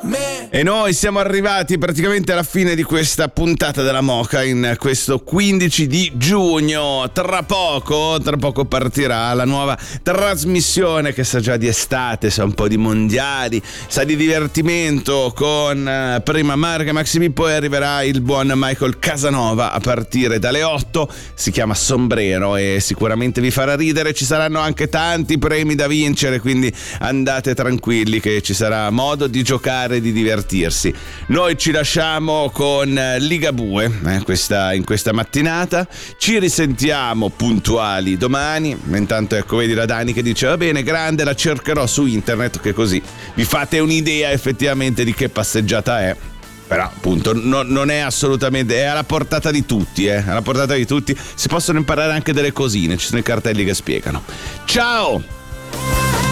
E noi siamo arrivati praticamente alla fine di questa puntata della Moca in questo 15 di giugno. Tra poco partirà la nuova trasmissione che sa già di estate, sa un po' di mondiali, sa di divertimento con prima Marca Maxi, poi arriverà il buon Michael Casanova a partire dalle 8. Si chiama Sombrero e sicuramente vi farà ridere. Ci saranno anche tanti premi da vincere, quindi andate tranquilli che ci sarà modo di giocare e di divertirsi. Noi ci lasciamo con Ligabue in questa mattinata. Ci risentiamo puntuali domani. Intanto ecco, vedi la Dani che dice va bene, grande, la cercherò su internet, che così vi fate un'idea effettivamente di che passeggiata è. Però appunto non è assolutamente, è alla portata di tutti, alla portata di tutti. Si possono imparare anche delle cosine, ci sono i cartelli che spiegano. Ciao!